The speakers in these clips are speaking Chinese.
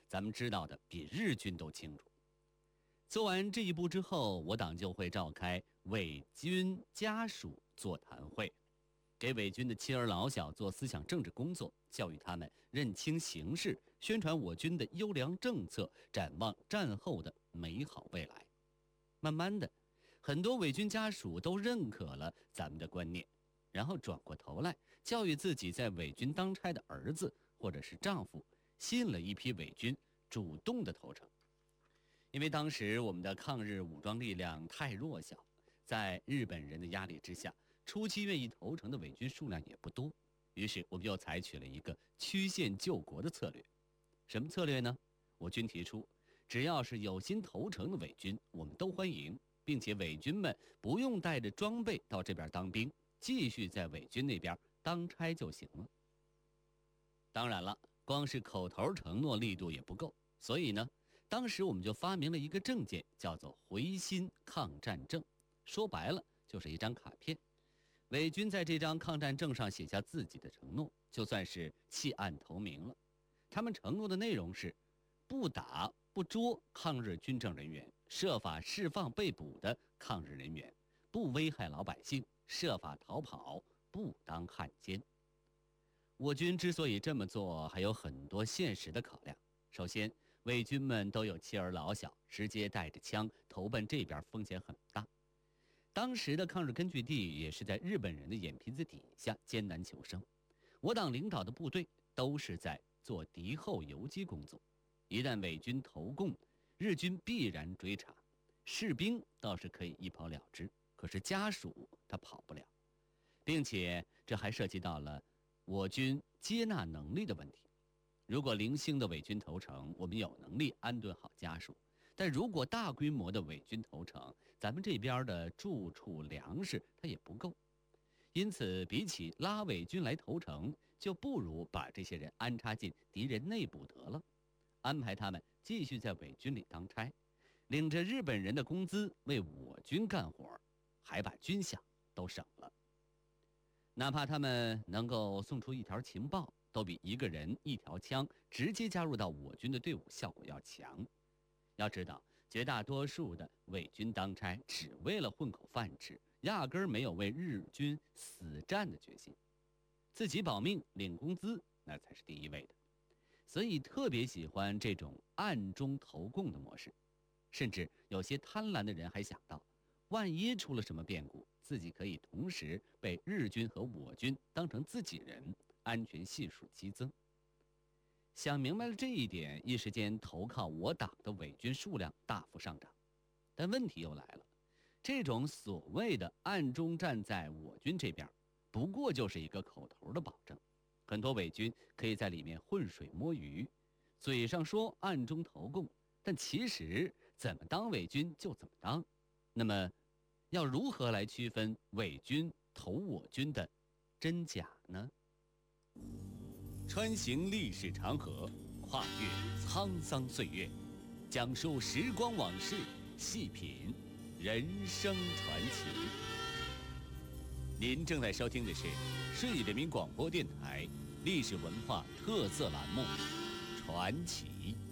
咱们知道的比日军都清楚。做完这一步之后，我党就会召开伪军家属座谈会，给伪军的妻儿老小做思想政治工作，教育他们认清形势，宣传我军的优良政策，展望战后的美好未来。慢慢的，很多伪军家属都认可了咱们的观念，然后转过头来教育自己在伪军当差的儿子或者是丈夫，吸引了一批伪军主动的投诚。因为当时我们的抗日武装力量太弱小，在日本人的压力之下，初期愿意投诚的伪军数量也不多，于是我们又采取了一个曲线救国的策略。什么策略呢？我军提出，只要是有心投诚的伪军，我们都欢迎，并且伪军们不用带着装备到这边当兵，继续在伪军那边当差就行了。当然了，光是口头承诺力度也不够，所以呢，当时我们就发明了一个证件，叫做回心抗战证。说白了就是一张卡片，伪军在这张抗战证上写下自己的承诺，就算是弃暗投明了。他们承诺的内容是不打不捉抗日军政人员，设法释放被捕的抗日人员，不危害老百姓，设法逃跑，不当汉奸。我军之所以这么做，还有很多现实的考量。首先，伪军们都有妻儿老小，直接带着枪投奔这边风险很大。当时的抗日根据地也是在日本人的眼皮子底下艰难求生，我党领导的部队都是在做敌后游击工作，一旦伪军投共，日军必然追查，士兵倒是可以一跑了之，可是家属他跑不了，并且这还涉及到了我军接纳能力的问题。如果零星的伪军投诚，我们有能力安顿好家属，但如果大规模的伪军投诚，咱们这边的住处粮食它也不够。因此比起拉伪军来投诚，就不如把这些人安插进敌人内部得了，安排他们继续在伪军里当差，领着日本人的工资为我军干活，还把军饷都省了。哪怕他们能够送出一条情报，都比一个人一条枪直接加入到我军的队伍效果要强。要知道，绝大多数的伪军当差只为了混口饭吃，压根儿没有为日军死战的决心，自己保命领工资那才是第一位的。所以特别喜欢这种暗中投共的模式，甚至有些贪婪的人还想到，万一出了什么变故，自己可以同时被日军和我军当成自己人，安全系数激增。想明白了这一点，一时间投靠我党的伪军数量大幅上涨。但问题又来了，这种所谓的暗中站在我军这边，不过就是一个口头的保证，很多伪军可以在里面浑水摸鱼，嘴上说暗中投共，但其实怎么当伪军就怎么当。那么要如何来区分伪军投我军的真假呢？穿行历史长河，跨越沧桑岁月，讲述时光往事，细品人生传奇。您正在收听的是市人民广播电台历史文化特色栏目《传奇》。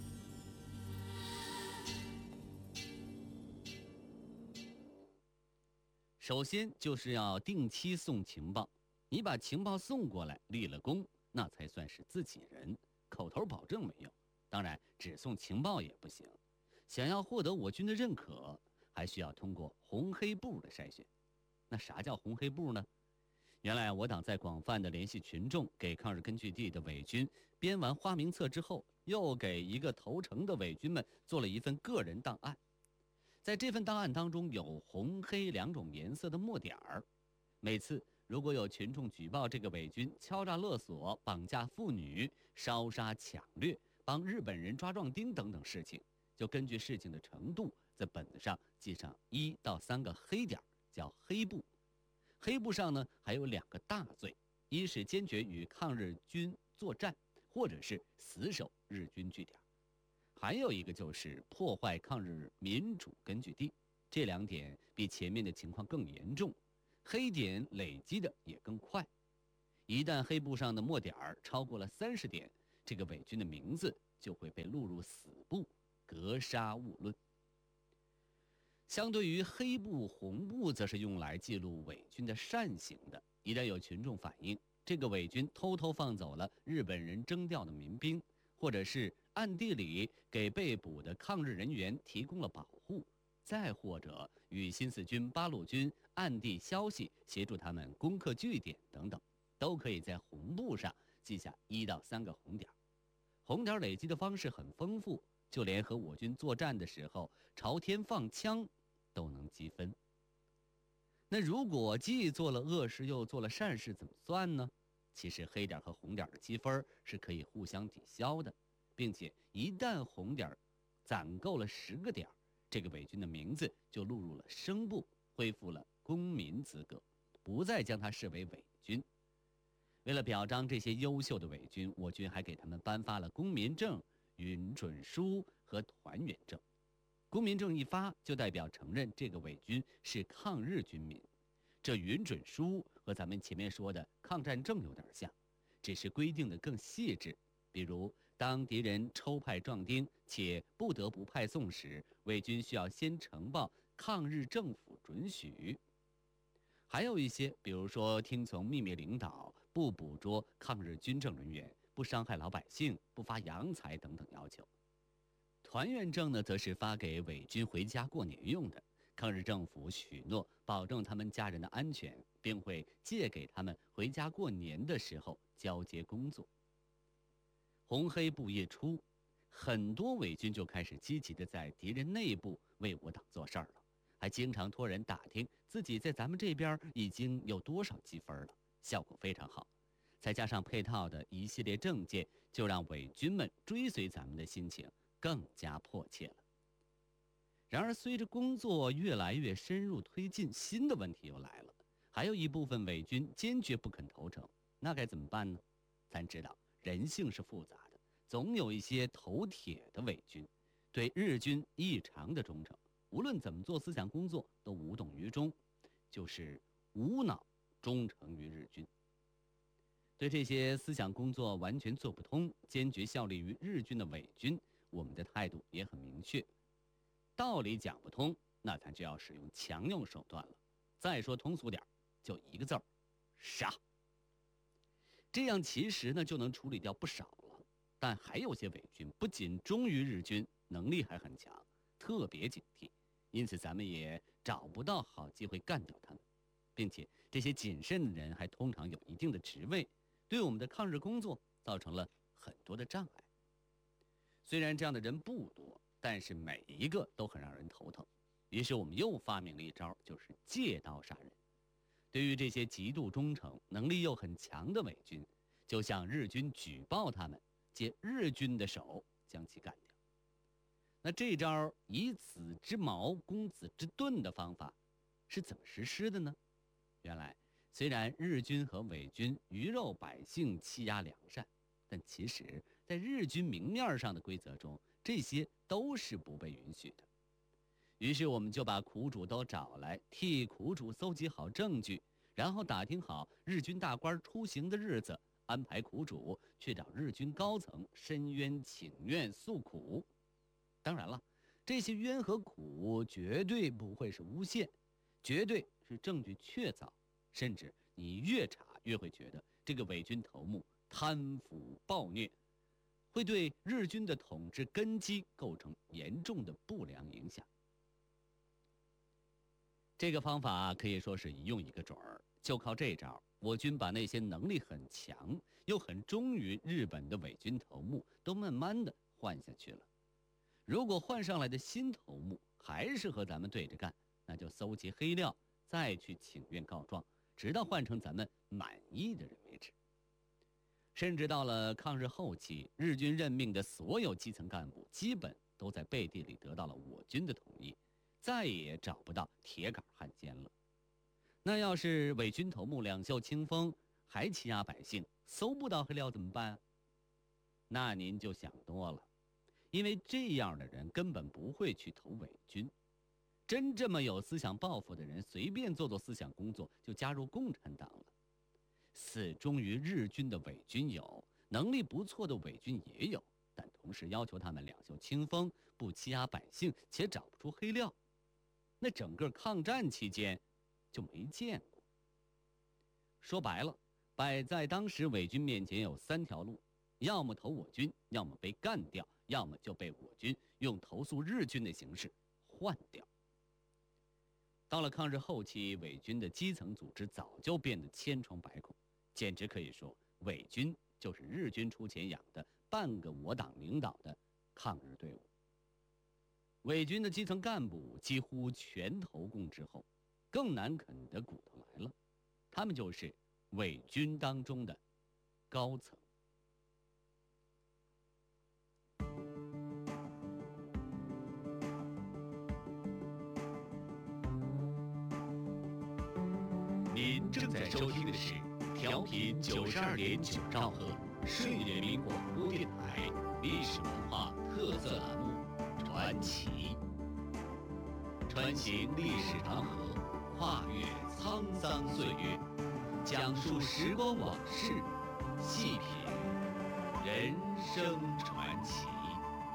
首先就是要定期送情报，你把情报送过来，立了功，那才算是自己人。口头保证没用，当然只送情报也不行。想要获得我军的认可，还需要通过红黑部的筛选。那啥叫红黑部呢？原来我党在广泛的联系群众，给抗日根据地的伪军编完花名册之后，又给一个投诚的伪军们做了一份个人档案。在这份档案当中有红黑两种颜色的墨点儿，每次如果有群众举报这个伪军敲诈勒索、绑架妇女、烧杀抢掠、帮日本人抓壮丁等等事情，就根据事情的程度，在本子上记上1到3个黑点，叫黑部。黑部上呢还有2个大罪，一是坚决与抗日军作战，或者是死守日军据点。还有一个就是破坏抗日民主根据地，这2点比前面的情况更严重，黑点累积的也更快。一旦黑部上的墨点超过了30点，这个伪军的名字就会被录入死簿，格杀勿论。相对于黑布、红布，则是用来记录伪军的善行的。一旦有群众反映这个伪军偷偷放走了日本人征调的民兵，或者是暗地里给被捕的抗日人员提供了保护，再或者与新四军、八路军暗地消息，协助他们攻克据点等等，都可以在红布上记下1到3个红点。红点累积的方式很丰富，就连和我军作战的时候朝天放枪都能积分。那如果既做了恶事又做了善事，怎么算呢？其实黑点和红点的积分是可以互相抵消的，并且一旦红点攒够了10个点，这个伪军的名字就录入了生部，恢复了公民资格，不再将他视为伪军。为了表彰这些优秀的伪军，我军还给他们颁发了公民证、允准书和团员证。公民证一发，就代表承认这个伪军是抗日军民。这允准书和咱们前面说的抗战证有点像，只是规定的更细致。比如，当敌人抽派壮丁且不得不派送时，伪军需要先呈报抗日政府准许。还有一些，比如说听从秘密领导、不捕捉抗日军政人员、不伤害老百姓、不发洋财等等要求。团员证呢，则是发给伪军回家过年用的。抗日政府许诺保证他们家人的安全，并会借给他们回家过年的时候交接工作。红黑布一出，很多伪军就开始积极的在敌人内部为我党做事儿了，还经常托人打听自己在咱们这边已经有多少积分了，效果非常好。再加上配套的一系列证件，就让伪军们追随咱们的心情更加迫切了。然而，随着工作越来越深入推进，新的问题又来了。还有一部分伪军坚决不肯投诚，那该怎么办呢？咱知道人性是复杂的，总有一些头铁的伪军，对日军异常的忠诚，无论怎么做思想工作都无动于衷，就是无脑忠诚于日军。对这些思想工作完全做不通、坚决效力于日军的伪军，我们的态度也很明确。道理讲不通，那咱就要使用强硬手段了。再说通俗点，就一个字儿：杀。这样其实呢就能处理掉不少了。但还有些伪军不仅忠于日军，能力还很强，特别警惕，因此咱们也找不到好机会干掉他们。并且这些谨慎的人还通常有一定的职位，对我们的抗日工作造成了很多的障碍。虽然这样的人不多，但是每一个都很让人头疼。于是我们又发明了一招，就是借刀杀人。对于这些极度忠诚、能力又很强的伪军，就向日军举报他们，借日军的手将其干掉。那这招以子之矛攻子之盾的方法是怎么实施的呢？原来，虽然日军和伪军鱼肉百姓，欺压良善，但其实在日军明面上的规则中，这些都是不被允许的。于是我们就把苦主都找来，替苦主搜集好证据，然后打听好日军大官出行的日子，安排苦主去找日军高层申冤请愿诉苦。当然了，这些冤和苦绝对不会是诬陷，绝对是证据确凿，甚至你越查越会觉得这个伪军头目贪腐暴虐，会对日军的统治根基构成严重的不良影响。这个方法可以说是一用一个准儿，就靠这招，我军把那些能力很强又很忠于日本的伪军头目都慢慢的换下去了。如果换上来的新头目还是和咱们对着干，那就搜集黑料，再去请愿告状，直到换成咱们满意的人为止。甚至到了抗日后期，日军任命的所有基层干部基本都在背地里得到了我军的同意，再也找不到铁杆汉奸了。那要是伪军头目两袖清风，还欺压百姓，搜不到黑料怎么办啊？那您就想多了，因为这样的人根本不会去投伪军。真这么有思想抱负的人，随便做做思想工作就加入共产党了。死忠于日军的伪军有，能力不错的伪军也有，但同同时要求他们两袖清风，不欺压百姓，且找不出黑料，那整个抗战期间就没见过。说白了，摆在当时伪军面前有3条路：要么投我军，要么被干掉，要么就被我军用投诉日军的形式换掉。到了抗日后期，伪军的基层组织早就变得千疮百孔，简直可以说伪军就是日军出钱养的半个我党领导的抗日队伍。伪军的基层干部几乎全投共之后，更难啃的骨头来了，他们就是伪军当中的高层。您正在收听的是调频92.9兆赫顺义人民广播电台历史文化特色栏目《传奇》，穿行历史长河，跨越沧桑岁月，讲述时光往事，细品人生愁。